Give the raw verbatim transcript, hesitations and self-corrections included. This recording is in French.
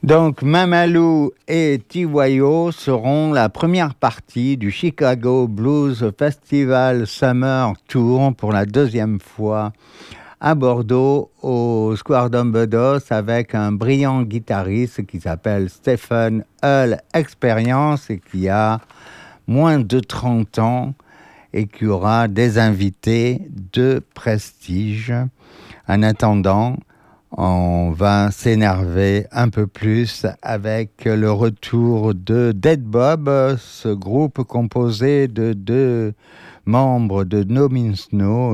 Donc, Mamalou et T Y O seront la première partie du Chicago Blues Festival Summer Tour pour la deuxième fois à Bordeaux, au Square d'Ambedos, avec un brillant guitariste qui s'appelle Stephen Hull Experience et qui a moins de trente ans et qui aura des invités de prestige. En attendant, on va s'énerver un peu plus avec le retour de Dead Bob, ce groupe composé de deux membres de No Means No,